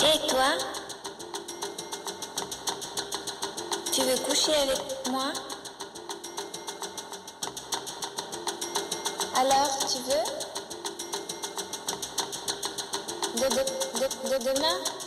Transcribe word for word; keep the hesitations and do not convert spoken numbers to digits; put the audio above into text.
Et toi? Tu veux coucher avec moi? Alors, tu veux? De, de, de, de demain?